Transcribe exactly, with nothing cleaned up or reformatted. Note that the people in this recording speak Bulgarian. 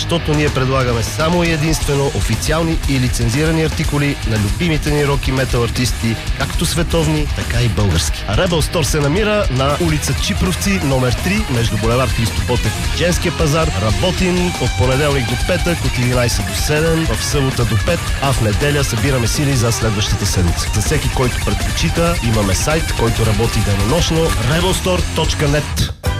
защото ние предлагаме само и единствено официални и лицензирани артикули на любимите ни рок и метал артисти, както световни, така и български. Rebel Store се намира на улица Чипровци, номер три, между булевард Христо Ботев и Женския пазар. Работим от понеделник до петък, от единайсет до седем, в събота до пет, а в неделя събираме сили за следващата седмица. За всеки, който предпочита, имаме сайт, който работи денонощно, rebel store точка net.